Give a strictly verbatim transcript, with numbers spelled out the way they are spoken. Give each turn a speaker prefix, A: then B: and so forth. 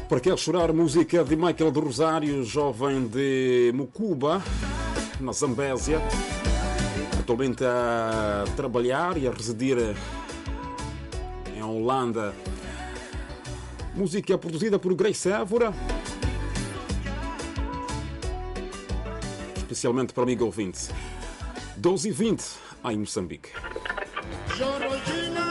A: Para quem chorar, música de Michael do Rosário, jovem de Mucuba, na Zambésia, atualmente a trabalhar e a residir em Holanda. Música produzida por Grace Évora, especialmente para o amigo ouvinte. doze e vinte em Moçambique.
B: Georgina